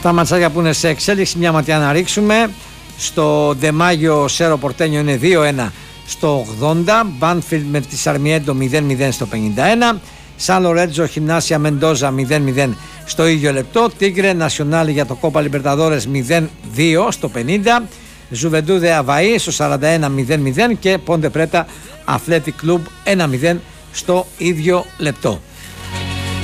Τα ματσάκια που είναι σε εξέλιξη, μια ματιά να ρίξουμε. Στο Ντεμάγιο Σέρο Πορτένιο είναι 2-1 στο 80. Μπάνφιλντ με τη Σαρμιέντο 0-0 στο 51. Σαν Λορέτζο Χιμνάσια Μεντόζα 0-0 στο ίδιο λεπτό. Τίγκρε Νασιονάλι για το Κόπα Λιμπερταδόρες 0-2 στο 50. Ζουβεντούδε Αβαΐ στο 41 0-0 και Πόντε Πρέτα Αθλέτικ Κλουμπ 1-0 στο ίδιο λεπτό.